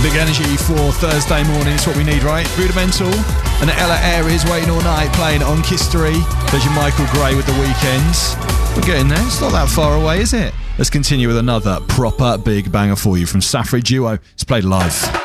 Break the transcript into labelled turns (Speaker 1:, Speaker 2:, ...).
Speaker 1: Big energy for Thursday morning. It's what we need, right? Rudimental and Ella Aries waiting all night playing on Kiss 3. There's your Michael Gray with The Weekends. We're getting there. It's not that far away, is it? Let's continue with another proper big banger for you from Safri Duo. It's played live.